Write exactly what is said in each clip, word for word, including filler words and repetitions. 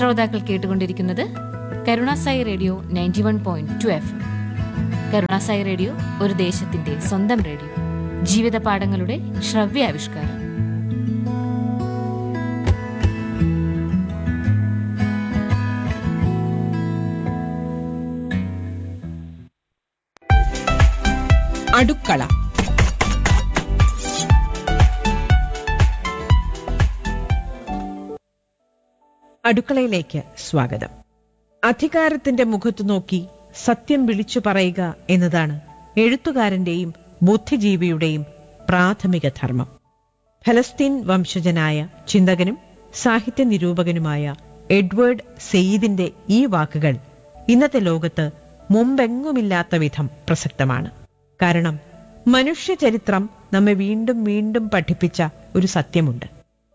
ശ്രോതാക്കൾ കേട്ടുകൊണ്ടിരിക്കുന്നത് Karunasai radio ninety one point two F. Karunasai radio ഒരു ദേശത്തിന്റെ സ്വന്തം റേഡിയോ, ജീവിത പാഠങ്ങളുടെ ശ്രവ്യാവിഷ്കാരം. അടുക്കള. അടുക്കളയിലേക്ക് സ്വാഗതം. അധികാരത്തിന്റെ മുഖത്തു നോക്കി സത്യം വിളിച്ചു പറയുക എന്നതാണ് എഴുത്തുകാരന്റെയും ബുദ്ധിജീവിയുടെയും പ്രാഥമിക ധർമ്മം. ഫലസ്തീൻ വംശജനായ ചിന്തകനും സാഹിത്യ നിരൂപകനുമായ എഡ്വേർഡ് സെയ്ദിന്റെ ഈ വാക്കുകൾ ഇന്നത്തെ ലോകത്ത് മുമ്പെങ്ങുമില്ലാത്ത വിധം പ്രസക്തമാണ്. കാരണം മനുഷ്യചരിത്രം നമ്മെ വീണ്ടും വീണ്ടും പഠിപ്പിച്ച ഒരു സത്യമുണ്ട്.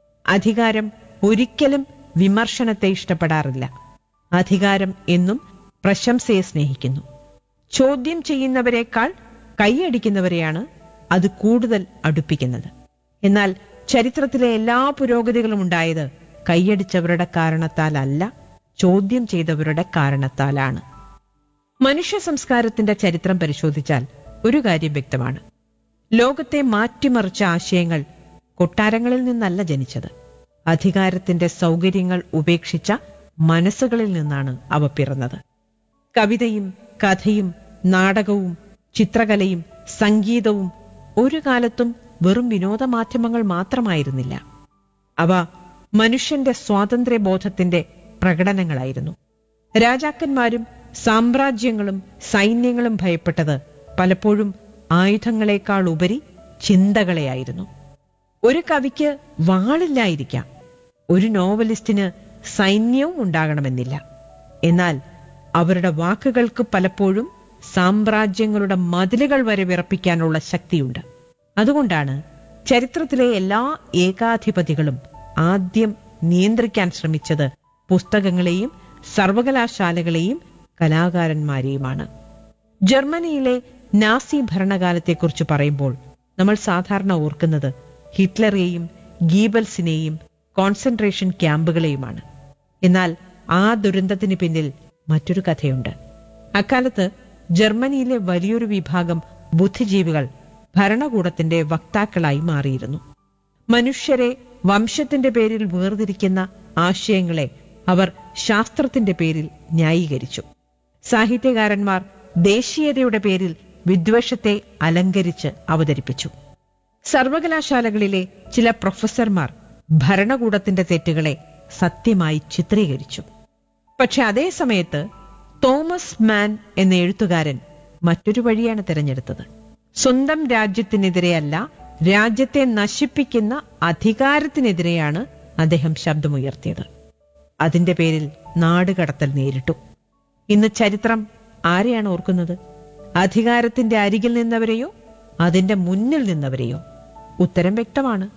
അധികാരം ഒരിക്കലും വിമർശനത്തെ ഇഷ്ടപ്പെടാറില്ല. അധികാരം എന്നും പ്രശംസയെ സ്നേഹിക്കുന്നു. ചോദ്യം ചെയ്യുന്നവരെക്കാൾ കൈയടിക്കുന്നവരെയാണ് അത് കൂടുതൽ അടുപ്പിക്കുന്നത്. എന്നാൽ ചരിത്രത്തിലെ എല്ലാ പുരോഗതികളും ഉണ്ടായത് കൈയടിച്ചവരുടെ കാരണത്താലല്ല, ചോദ്യം ചെയ്തവരുടെ കാരണത്താലാണ്. മനുഷ്യ സംസ്കാരത്തിന്റെ ചരിത്രം പരിശോധിച്ചാൽ ഒരു കാര്യം വ്യക്തമാണ്. ലോകത്തെ മാറ്റിമറിച്ച ആശയങ്ങൾ കൊട്ടാരങ്ങളിൽ നിന്നല്ല ജനിച്ചത്. അധികാരത്തിന്റെ സൗകര്യങ്ങൾ ഉപേക്ഷിച്ച മനസ്സുകളിൽ നിന്നാണ് അവ പിറന്നത്. കവിതയും കഥയും നാടകവും ചിത്രകലയും സംഗീതവും ഒരു കാലത്തും വെറും വിനോദമാധ്യമങ്ങൾ മാത്രമായിരുന്നില്ല. അവ മനുഷ്യന്റെ സ്വാതന്ത്ര്യബോധത്തിന്റെ പ്രകടനങ്ങളായിരുന്നു. രാജാക്കന്മാരും സാമ്രാജ്യങ്ങളും സൈന്യങ്ങളും ഭയപ്പെട്ടത് പലപ്പോഴും ആയുധങ്ങളെക്കാൾ ഉപരി ചിന്തകളെയായിരുന്നു. ഒരു കവിക്ക് വാളില്ലായിരിക്കാം, ഒരു നോവലിസ്റ്റിന് സൈന്യവും ഉണ്ടാകണമെന്നില്ല. എന്നാൽ അവരുടെ വാക്കുകൾക്ക് പലപ്പോഴും സാമ്രാജ്യങ്ങളുടെ മതിലുകൾ വരെ വിറപ്പിക്കാനുള്ള ശക്തിയുണ്ട്. അതുകൊണ്ടാണ് ചരിത്രത്തിലെ എല്ലാ ഏകാധിപതികളും ആദ്യം നിയന്ത്രിക്കാൻ ശ്രമിച്ചത് പുസ്തകങ്ങളെയും സർവകലാശാലകളെയും കലാകാരന്മാരെയുമാണ്. ജർമ്മനിയിലെ നാസി ഭരണകാലത്തെക്കുറിച്ച് പറയുമ്പോൾ നമ്മൾ സാധാരണ ഓർക്കുന്നത് ഹിറ്റ്ലറെയും ഗീബൽസിനെയും കോൺസെൻട്രേഷൻ ക്യാമ്പുകളെയുമാണ്. എന്നാൽ ആ ദുരന്തത്തിന് പിന്നിൽ മറ്റൊരു കഥയുണ്ട്. അക്കാലത്ത് ജർമ്മനിയിലെ വലിയൊരു വിഭാഗം ബുദ്ധിജീവികൾ ഭരണകൂടത്തിന്റെ വക്താക്കളായി മാറിയിരുന്നു. മനുഷ്യരെ വംശത്തിന്റെ പേരിൽ വേർതിരിക്കുന്ന ആശയങ്ങളെ അവർ ശാസ്ത്രത്തിന്റെ പേരിൽ ന്യായീകരിച്ചു. സാഹിത്യകാരന്മാർ ദേശീയതയുടെ പേരിൽ വിദ്വേഷത്തെ അലങ്കരിച്ച് അവതരിപ്പിച്ചു. സർവകലാശാലകളിലെ ചില പ്രൊഫസർമാർ ഭരണകൂടത്തിന്റെ തെറ്റുകളെ സത്യമായി ചിത്രീകരിച്ചു. പക്ഷെ അതേ സമയത്ത് തോമസ് മാൻ എന്ന എഴുത്തുകാരൻ മറ്റൊരു വഴിയാണ് തിരഞ്ഞെടുത്തത്. സ്വന്തം രാജ്യത്തിനെതിരെയല്ല, രാജ്യത്തെ നശിപ്പിക്കുന്ന അധികാരത്തിനെതിരെയാണ് അദ്ദേഹം ശബ്ദമുയർത്തിയത്. അതിന്റെ പേരിൽ നാടുകടത്തൽ നേരിട്ടു. ഇന്ന് ചരിത്രം ആരെയാണ് ഓർക്കുന്നത്? അധികാരത്തിന്റെ അരികിൽ നിന്നവരെയോ അതിന്റെ മുന്നിൽ നിന്നവരെയോ? ഉത്തരം വ്യക്തമാണ്.